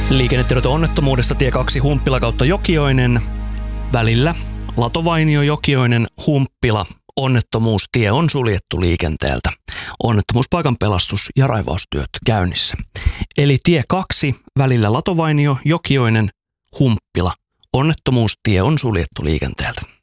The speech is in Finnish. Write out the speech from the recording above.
Liikennetiedote onnettomuudesta tie 2 Humppila kautta Jokioinen. Välillä Latovainio-Jokioinen Humppila onnettomuustie on suljettu liikenteeltä. Onnettomuuspaikan pelastus- ja raivaustyöt käynnissä. Eli tie 2 välillä Latovainio-Jokioinen Humppila. Onnettomuustie on suljettu liikenteeltä.